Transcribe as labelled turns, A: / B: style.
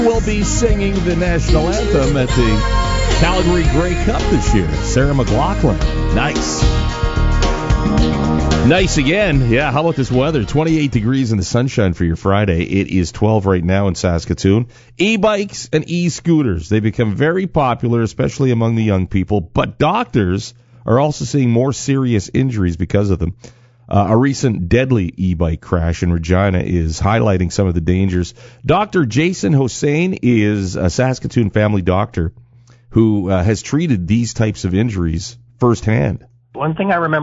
A: will be singing the national anthem at the Calgary Grey Cup this year. Sarah McLachlan. Nice. Nice again. Yeah, how about this weather? 28 degrees in the sunshine for your Friday. It is 12 right now in Saskatoon. E-bikes and e-scooters, they become very popular, especially among the young people, but doctors are also seeing more serious injuries because of them. A recent deadly e-bike crash in Regina is highlighting some of the dangers. Dr. Jason Hossain is a Saskatoon family doctor who has treated these types of injuries firsthand.
B: One thing I remember